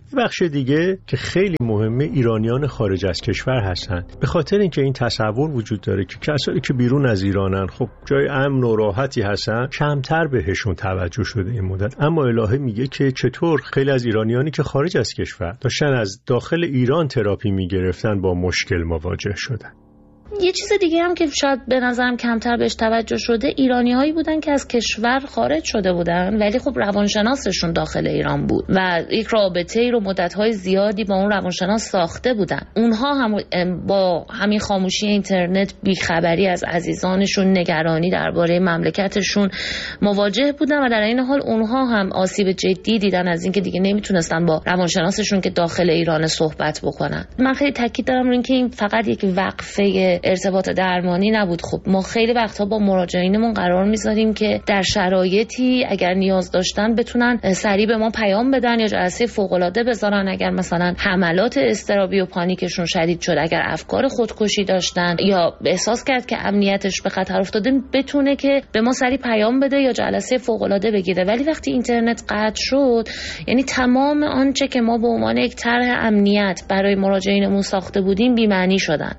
بخش دیگه که خیلی مهمه ایرانیان خارج از کشور هستن، به خاطر اینکه این تصور وجود داره که کسایی که بیرون از ایرانن خب جای امن و راحتی هستن، کمتر بهشون توجه شده این مدت. اما الهه میگه که چطور خیلی از ایرانیانی که خارج از کشور داشتن از داخل ایران تراپی میگرفتن با مشکل مواجه شدن. یه چیز دیگه هم که شاید به نظرم کمتر بهش توجه شده، ایرانی‌هایی بودن که از کشور خارج شده بودن ولی خب روانشناسشون داخل ایران بود و یک رابطه‌ای رو مدت‌های زیادی با اون روانشناس ساخته بودن. اونها هم با همین خاموشی اینترنت، بیخبری از عزیزانشون، نگرانی درباره مملکتشون مواجه بودن و در این حال اونها هم آسیب جدی دیدن از اینکه دیگه نمیتونستن با روانشناسشون که داخل ایران صحبت بکنن. من خیلی تاکید دارم روی اینکه این فقط یک وقفه ارتباط درمانی نبود. خب ما خیلی وقتها با مراجعینمون قرار میذاریم که در شرایطی اگر نیاز داشتن بتونن سریع به ما پیام بدن یا جلسه فوق‌العاده بذارن، اگر مثلا حملات اضطرابی و پانیکشون شدید شد، اگر افکار خودکشی داشتن یا احساس کرد که امنیتش به خطر افتاده، بتونه که به ما سریع پیام بده یا جلسه فوق‌العاده بگیره. ولی وقتی اینترنت قطع شد، یعنی تمام آنچه که ما به عنوان یک طرح امنیت برای مراجعینمون ساخته بودیم بی‌معنی شدن.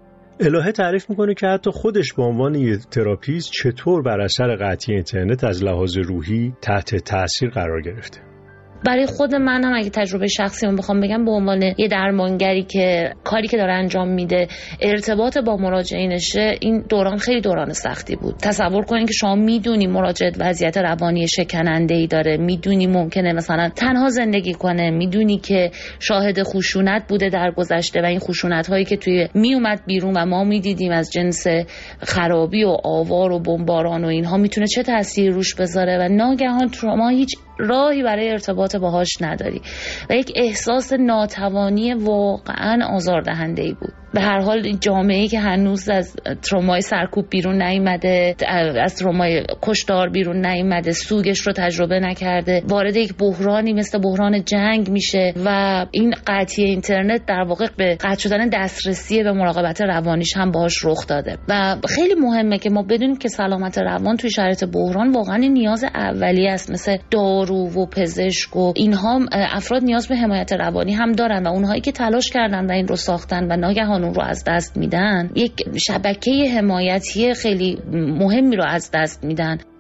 الهه تعریف میکنه که حتی خودش به عنوان یه تراپیست چطور بر اثر قطعی اینترنت از لحاظ روحی تحت تاثیر قرار گرفته. برای خود من هم اگه تجربه شخصی من بخوام بگم، به عنوان یه درمانگری که کاری که داره انجام میده ارتباط با مراجعینشه، این دوران خیلی دوران سختی بود. تصور کنین که شما میدونی مراجعت وضعیت روانی شکننده‌ای داره، میدونی ممکنه مثلا تنها زندگی کنه، میدونی که شاهد خشونت بوده در گذشته و این خشونت هایی که توی میومد بیرون و ما میدیدیم از جنس خرابی و آوار و بمباران و اینها میتونه چه تأثیری روش بذاره و ناگهان شما هیچ راهی برای ارتباط باهاش نداری و یک احساس ناتوانی واقعا آزاردهنده‌ای بود. به هر حال جامعه‌ای که هنوز از ترومای سرکوب بیرون نیامده، از ترومای کشتار بیرون نیامده، سوگش رو تجربه نکرده، وارد یک بحرانی مثل بحران جنگ میشه و این قطعی اینترنت در واقع به قطع شدن دسترسی به مراقبت روانیش هم باهاش رخ داده. و خیلی مهمه که ما بدونیم که سلامت روان توی شرایط بحران واقعا نیاز اولیه است. مثل دارو و پزشک و اینها، افراد نیاز به حمایت روانی هم دارن و اونهایی که تلاش کردن و این رو ساختن و ناگهان اون رو از دست میدن، یک شبکه حمایتی خیلی مهمی رو از دست میدن.